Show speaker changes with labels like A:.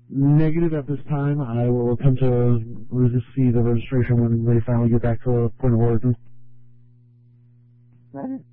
A: Negative at this time. I will attempt to see the registration when they finally get back to the point of origin.
B: Roger.